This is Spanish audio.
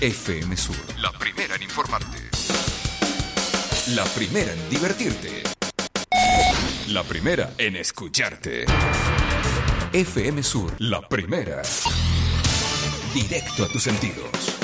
FM Sur, la primera en informarte. La primera en divertirte. La primera en escucharte. FM Sur, la primera. Directo a tus sentidos.